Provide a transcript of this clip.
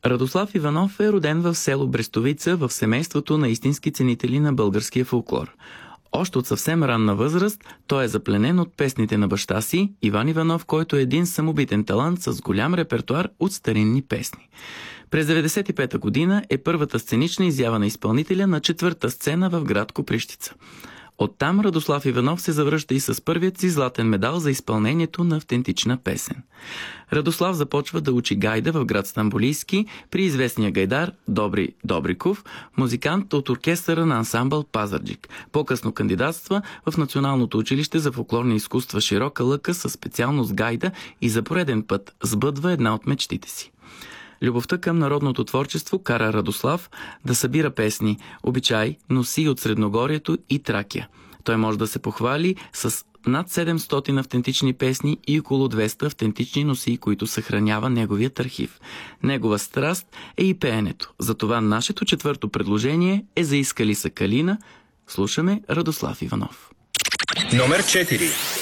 Радослав Иванов е роден в село Брестовица в семейството на истински ценители на българския фолклор. Още от съвсем ранна възраст той е запленен от песните на баща си, Иван Иванов, който е един самобитен талант с голям репертуар от старинни песни. През 1995 година е първата сценична изява на изпълнителя на четвърта сцена в град Копривщица. Оттам Радослав Иванов се завръща и с първият си златен медал за изпълнението на автентична песен. Радослав започва да учи гайда в град Стамболийски при известния гайдар Добри Добриков, музикант от оркестъра на ансамбъл Пазарджик. По-късно кандидатства в Националното училище за фолклорни изкуства Широка лъка със специалност гайда и за пореден път сбъдва една от мечтите си. Любовта към народното творчество кара Радослав да събира песни, обичай, носи от Средногорието и Тракия. Той може да се похвали с над 700 автентични песни и около 200 автентични носии, които съхранява неговият архив. Негова страст е и пеенето. Затова нашето четвърто предложение е "Заискали са калина". Слушаме Радослав Иванов. Номер 4.